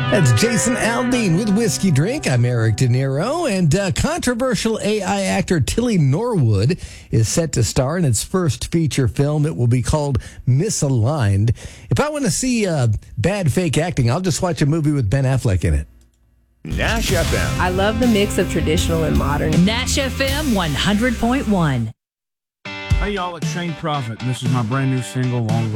That's Jason Aldean with Whiskey Drink. I'm Eric De Niro, and controversial AI actor Tilly Norwood is set to star in its first feature film. It will be called Misaligned. If I want to see bad fake acting, I'll just watch a movie with Ben Affleck in it. Nash FM. I love the mix of traditional and modern. Nash FM 100.1. Hey y'all, it's Shane Prophet, and this is my brand new single, Long